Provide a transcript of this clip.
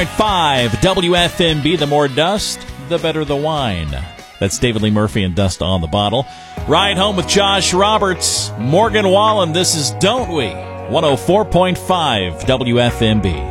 5 WFMB, the more dust, the better the wine. That's David Lee Murphy and Dust on the Bottle. Ride Home with Josh Roberts, Morgan Wallen. This is Don't We? 104.5 WFMB.